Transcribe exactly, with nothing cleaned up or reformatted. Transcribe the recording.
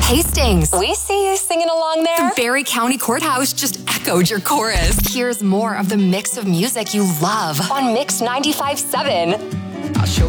Hastings. We see you singing along there. The Barry County Courthouse just echoed your chorus. Here's more of the mix of music you love on Mix ninety-five point seven. I'll show